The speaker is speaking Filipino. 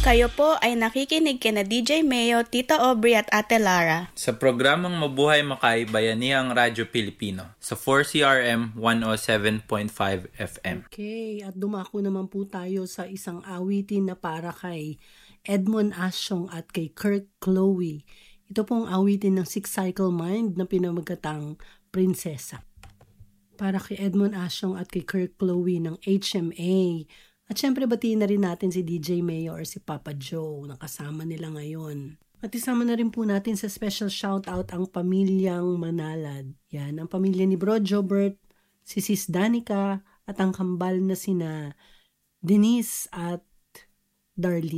Kayo po ay nakikinig kina DJ Mayo, Tita Aubrey at Ate Lara sa programang Mabuhay Makay Bayanihang Radyo Pilipino sa 4CRM 107.5 FM. Okay, at dumako naman po tayo sa isang awitin na para kay Edmond Asyong at kay Kirk Chloe. Ito pong awitin ng Six Cycle Mind na pinamagatang Prinsesa. Para kay Edmond Asyong at kay Kirk Chloe ng HMA. At syempre batiin na rin natin si DJ Mayo or si Papa Joe na kasama nila ngayon. At isama na rin po natin sa special shoutout ang pamilyang Manalad. Yan, ang pamilya ni Bro Jobert, si Sis Danica at ang kambal na sina Denise at Darlene.